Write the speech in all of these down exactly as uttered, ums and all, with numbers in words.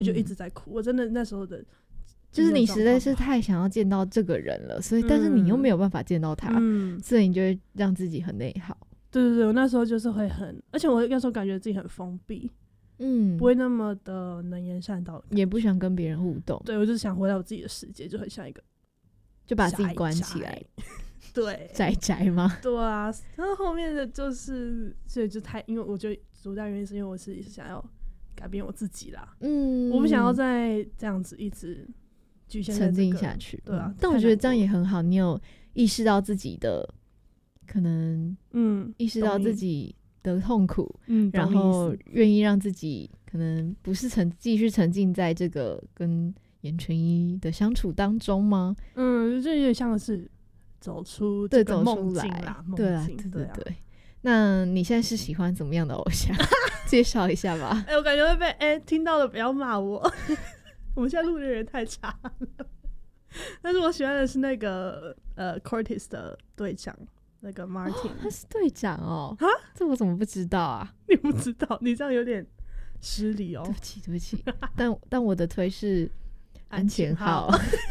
就一直在哭。我真的那时候的就是你实在是太想要见到这个人了，所以、嗯、但是你又没有办法见到他、嗯、所以你就会让自己很内耗。 对对对，我那时候就是会很，而且我那时候感觉自己很封闭，嗯，不会那么的能言善道， 也不想跟别人互动。 对，我就是想回到我自己的世界，就很像一个就把自己关起来。 对， 宅宅吗？ 对啊，然后后面的就是所以就太，因为我觉得主要原因是因为我自己是想要改变我自己啦，嗯，我不想要再这样子一直局限在、这个、 沉浸下去。 对啊、嗯， 但我觉得这样也很好，你有意识到自己的可能，嗯，意识到自己的痛苦，嗯，然后愿意让自己可能不是沉继续沉浸在这个跟严纯一的相处当中吗？ 嗯，就有点像是走出这个梦境啦， 对啊，对对对。对，那你现在是喜欢怎么样的偶像？介绍一下吧。 哎、欸，我感觉会被哎、欸、听到的不要骂我，我们现在录的人太差了。但是我喜欢的是那个呃 Cortez 的队长。那个 Martin、哦、 他是队长哦， 啊， 这我怎么不知道啊？ 你不知道，你这样有点失礼哦。 对不起，对不起。但但我的推是安前号，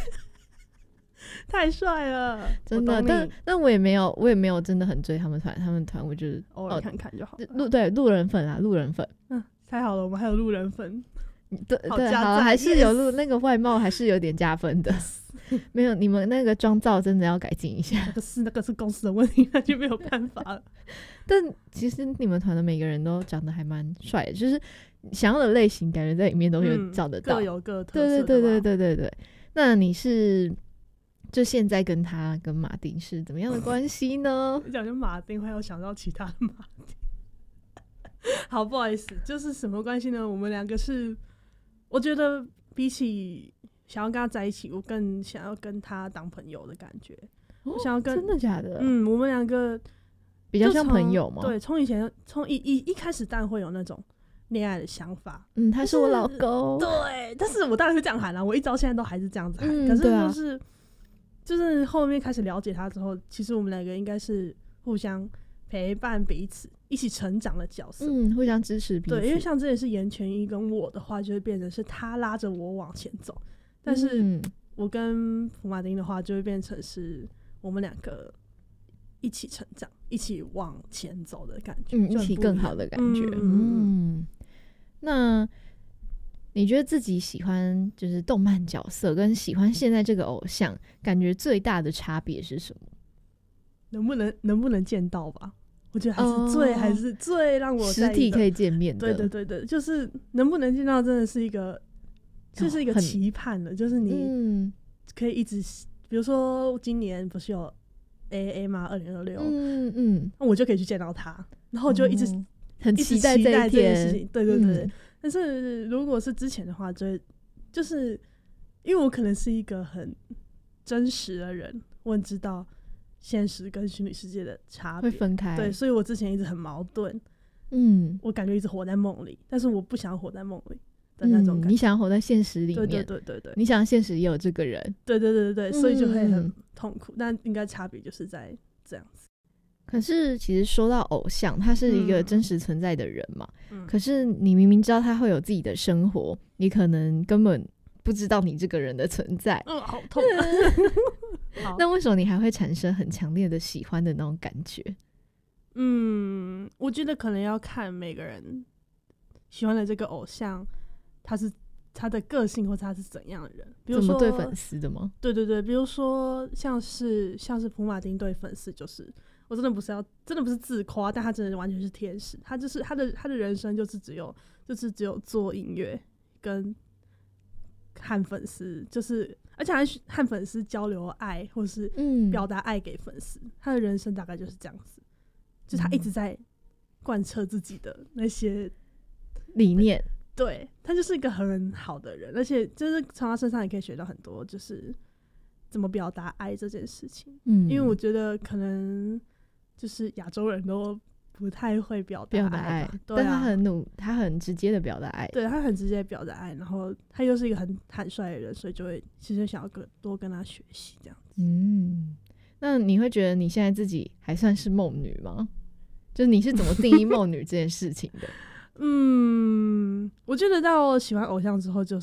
太帅了， 真的。但但我也没有，我也没有真的很追他们团，他们团我就是偶尔看看就好了。 路、哦、对路人粉啊，路人粉。 嗯，太好了，我们还有路人粉。 对对，好，还是有路、yes! 那个外貌还是有点加分的。没有，你们那个妆造真的要改进一下。 那个是那个是公司的问题，那就没有办法了。 但其实你们团的每个人都长得还蛮帅的，就是想要的类型，感觉在里面都有找得到， 嗯、各有各特色。 对对对对对对对。那你是就现在跟他跟马丁是怎么样的关系呢？ 讲就马丁，还有想到其他的马丁。好，不好意思，就是什么关系呢？我们两个是。我觉得比起想要跟他在一起，我更想要跟他当朋友的感觉。 哦、 我想要跟真的假的？ 嗯，我们两个比较像朋友吗？ 对，从以前从一一一开始，当然会有那种恋爱的想法。 嗯，他是我老公。 对，但是我当然会这样喊啦、啊，我一直到现在都还是这样子喊。嗯、可是就是、啊、就是后面开始了解他之后，其实我们两个应该是互相陪伴彼此。一起成长的角色， 嗯，互相支持彼此。 对，因为像之前是严全一跟我的话，就会变成是他拉着我往前走，但是我跟普马丁的话，就会变成是我们两个一起成长、一起往前走的感觉， 嗯，一起更好的感觉。嗯，嗯那你觉得自己喜欢就是动漫角色，跟喜欢现在这个偶像，感觉最大的差别是什么？ 能不能能不能见到吧？我觉得还是最、oh, 还是最让我实体可以见面的， 对对对对，就是能不能见到真的是一个，这、就是一个期盼的，就是你可以一直，比如说今年不是有 A A A 吗？二零二六，嗯嗯，那我就可以去见到他，然后我就一直、哦、 很期待这一天， 这件事情，对对对。嗯、但是如果是之前的话，就会就是因为我可能是一个很真实的人，我很知道。现实跟虚拟世界的差别会分开， 对，所以我之前一直很矛盾，嗯，我感觉一直活在梦里，但是我不想活在梦里的那种感觉、 嗯。你想要活在现实里面， 对对对对对， 你想要现实也有这个人， 对对对对对，所以就会很痛苦。嗯、但应该差别就是在这样子。 可是其实说到偶像，他是一个真实存在的人嘛，嗯、可是你明明知道他会有自己的生活，你可能根本不知道你这个人的存在， 嗯，好痛、啊。 那为什么你还会产生很强烈的喜欢的那种感觉？ 嗯，我觉得可能要看每个人喜欢的这个偶像，他是他的个性或者他是怎样的人。比如说怎么对粉丝的吗？ 对对对，比如说像是像是普马丁对粉丝，就是我真的不是要真的不是自夸，但他真的完全是天使。他就是他的他的人生就是只有就是只有做音乐跟和粉丝就是。而且还和粉丝交流爱，或是表达爱给粉丝、嗯，他的人生大概就是这样子，就是他一直在贯彻自己的那些理念。 对，他就是一个很好的人，而且就是从他身上也可以学到很多，就是怎么表达爱这件事情。嗯，因为我觉得可能就是亚洲人都不太会表达 爱, 表达爱， 对啊， 但他很努，他很直接的表达爱， 对，他很直接的表达爱，然后他又是一个很坦率的人，所以就会其实想要跟多跟他学习这样子。 嗯，那你会觉得你现在自己还算是梦女吗？就是你是怎么定义梦女这件事情的？ 嗯，我觉得到喜欢偶像之后，就